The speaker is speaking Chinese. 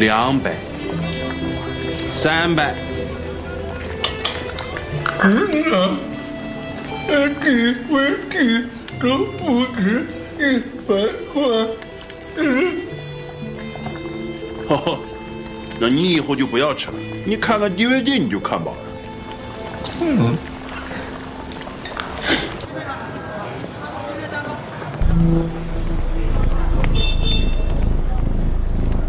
200、300。 这问题都不止100块。 呵呵，那你以后就不要吃了，你看看 DVD 你就看饱了。 嗯。